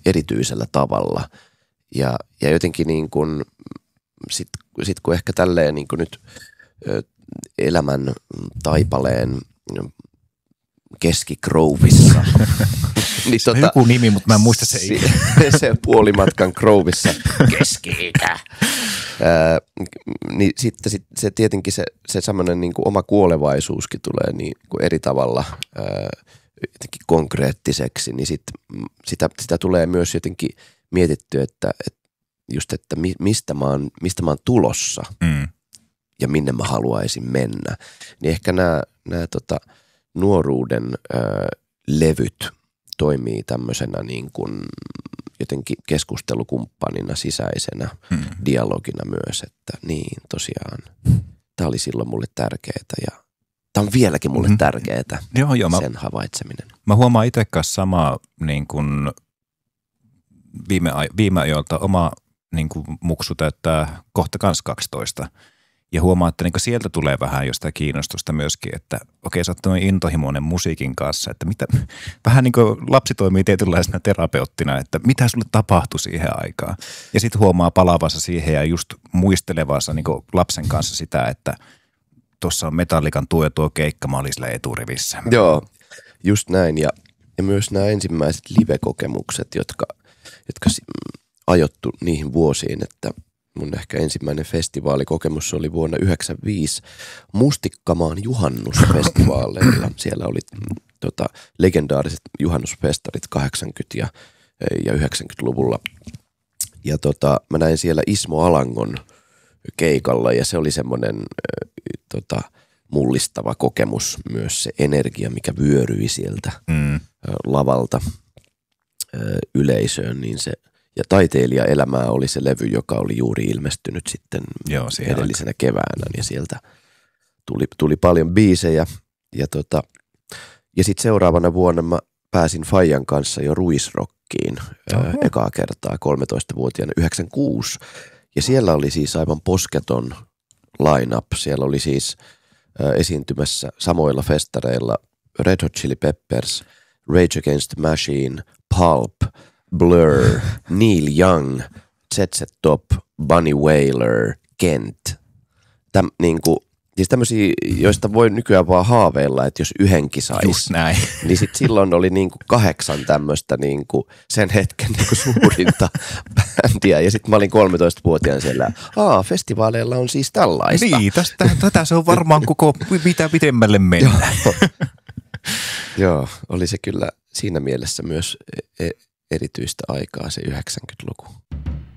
erityisellä tavalla. Ja jotenkin niin kuin, sit kun ehkä tälleen niin kuin nyt elämän taipaleen keskikrouvissa. Niin se on joku nimi, mutta mä en muista se. Se puolimatkan krouvissa keski-ikä. Niin sitten se tietenkin se semmoinen niin kuin oma kuolevaisuuskin tulee niin kuin eri tavalla jotenkin konkreettiseksi, niin sitä tulee myös jotenkin mietittyä, että mistä mä oon tulossa ja minne mä haluaisin mennä. Niin ehkä nämä nuoruuden levyt toimii tämmöisenä niin kuin jotenkin keskustelukumppanina, sisäisenä dialogina myös, että niin tosiaan, tämä oli silloin mulle tärkeää ja tämä on vieläkin mulle tärkeää, sen havaitseminen. Mä huomaan itse kanssa samaa niin kuin viime ajoilta oma niin kuin muksu täyttää kohta kans 12. Ja huomaa, että niin sieltä tulee vähän jostain kiinnostusta myöskin, että okei, sä oot noin intohimoinen musiikin kanssa, että vähän niin kuin lapsi toimii tietynlaisena terapeuttina, että mitä sulle tapahtui siihen aikaan. Ja sitten huomaa palaavansa siihen ja just muistelevansa niin kuin lapsen kanssa sitä, että tuossa on Metallican tuo keikka, mä olin sillä eturivissä. Joo, just näin ja myös nämä ensimmäiset live-kokemukset, jotka ajoittu niihin vuosiin, että mun ehkä ensimmäinen festivaalikokemus oli vuonna 1995 Mustikkamaan juhannusfestivaaleilla. Siellä oli legendaariset juhannusfestarit 80- ja 90-luvulla. Ja mä näin siellä Ismo Alangon keikalla ja se oli semmoinen mullistava kokemus. Myös se energia, mikä vyöryi sieltä lavalta yleisöön, niin se ja taiteilijaelämää oli se levy, joka oli juuri ilmestynyt sitten edellisenä keväänä. Ja sieltä tuli paljon biisejä. Ja sitten seuraavana vuonna mä pääsin Fajan kanssa jo Ruisrockiin ekaa kertaa 13-vuotiaana 96. Ja siellä oli siis aivan posketon line-up. Siellä oli siis esiintymässä samoilla festareilla Red Hot Chili Peppers, Rage Against the Machine, Pulp, Blur, Neil Young, ZZ Top, Bunny Wailer, Kent. Siis tämmöisiä, joista voi nykyään vaan haaveilla, että jos yhdenkin saisi. Just näin. Niin sit silloin oli 8 tämmöistä sen hetken suurinta bändiä. Ja sitten mä olin 13-vuotiaan siellä. Festivaaleilla on siis tällaista. Niin, tätä se on varmaan koko mitä pidemmälle mennä. Joo, oli se kyllä siinä mielessä myös erityistä aikaa se 90-luku.